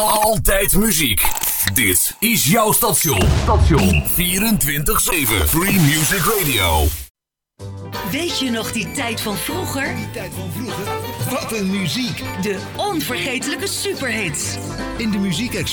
Altijd muziek. Dit is jouw station. 24/7 Free Music Radio. Weet je nog die tijd van vroeger? Wat een muziek! De onvergetelijke superhits. In de muziek